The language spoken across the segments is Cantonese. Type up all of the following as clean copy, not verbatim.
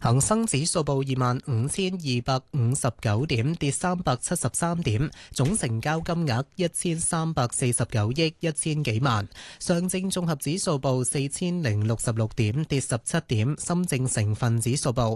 恒生指數報25,259點，跌373點，總成交金額1349億1000幾萬。上證綜合指數報4066點，跌17點。深證成分指數報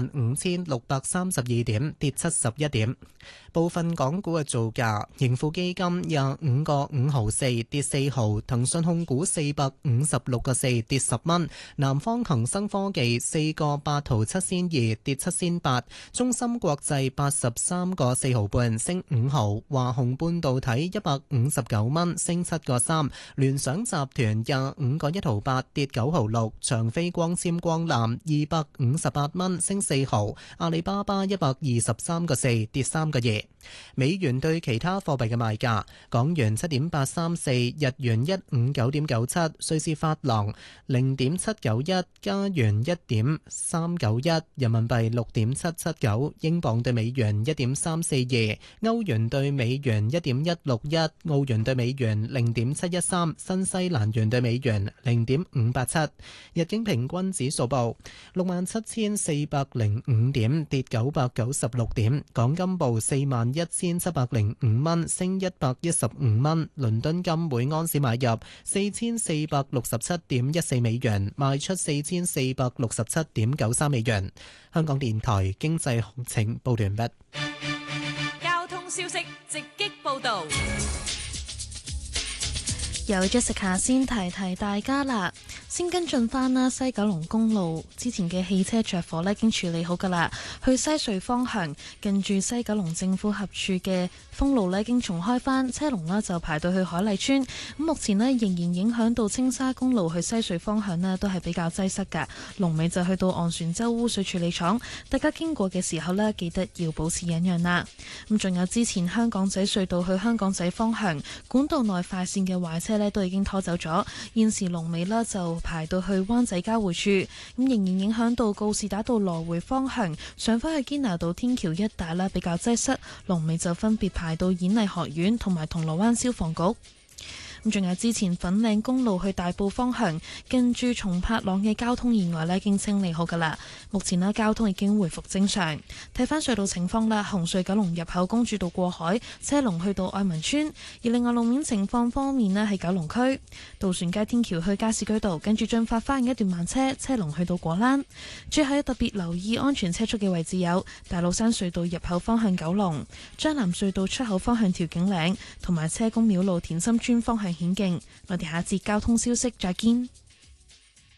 15632點，跌71點。部分港股嘅造價：盈富基金25個5毫4，跌4毫；騰訊控股456個4，跌10蚊；南方恒生科技4個8毫7仙2，跌7仙8；中芯國際83個4毫半，升5毫；華虹半導體159蚊，升7個3；聯想集團25個1毫8，跌9毫6；長飛光纖光纜258蚊，升4毫；阿里巴巴123個4，跌3個2。美元對其他貨幣嘅賣價：港元7.834，日元159.97，瑞士法郎0.791，加元1.391，人民幣6.779，英鎊對美元1.342，歐元對美元1.161，澳元對美元0.713，新西蘭元對美元0.587。日經平均指數報67,405點，跌996點。港金報41,705蚊，升115蚊。倫敦金每盎司買入4467.14美元，賣出4467.93美元。香港電台經濟行情報完畢。 交通消息直擊報道。 由 Jessica 先提大家啦，先跟進翻啦。西九龍公路之前嘅汽車着火呢已經處理好噶啦，去西隧方向近住西九龍政府合署嘅封路呢已經重開翻，車龍呢就排到去海麗村。咁目前呢仍然影響到青沙公路去西隧方向呢都係比較擠塞噶，龍尾就去到昂船洲污水處理廠。大家經過嘅時候呢記得要保持忍讓啦。咁仲有之前香港仔隧道去香港仔方向管道內快線嘅壞車都已經拖走咗，現時龍尾呢就排到去灣仔交匯處，咁仍然影響到告士打道來回方向上返去堅拿道天橋一帶啦，比較擠塞，龍尾就分別排到演藝學院同埋銅鑼灣消防局。咁仲有之前粉嶺公路去大埔方向近住松柏塱嘅交通意外呢已經清理好噶啦，目前呢交通已經回復正常。睇翻隧道情況啦，紅隧九龍入口公主道過海車龍去到愛民村，而另外路面情況方面呢，喺九龍區渡船街天橋去加士居道跟住進發翻一段慢車，車龍去到果欄。最後要特別留意安全車速嘅位置有大老山隧道入口方向九龍、將南隧道出口方向調景嶺同埋車公廟路田心村方向顯徑。我哋下節交通消息再見。